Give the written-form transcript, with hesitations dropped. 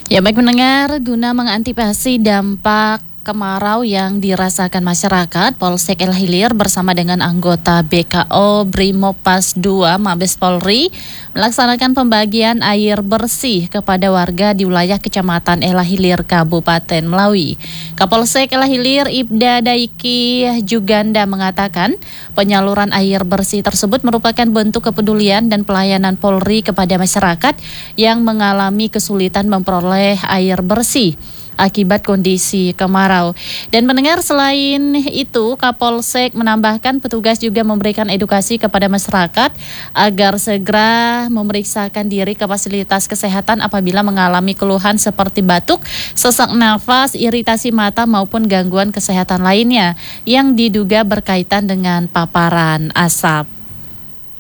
Ya, baik pendengar, guna mengantisipasi dampak kemarau yang dirasakan masyarakat, Polsek El Hilir bersama dengan anggota BKO Brimopas 2 Mabes Polri melaksanakan pembagian air bersih kepada warga di wilayah Kecamatan El Hilir, Kabupaten Melawi. Kapolsek El Hilir Ibda Daiki Juganda mengatakan penyaluran air bersih tersebut merupakan bentuk kepedulian dan pelayanan Polri kepada masyarakat yang mengalami kesulitan memperoleh air bersih akibat kondisi kemarau. Dan mendengar selain itu, Kapolsek menambahkan petugas juga memberikan edukasi kepada masyarakat agar segera memeriksakan diri ke fasilitas kesehatan apabila mengalami keluhan seperti batuk, sesak nafas, iritasi mata maupun gangguan kesehatan lainnya yang diduga berkaitan dengan paparan asap.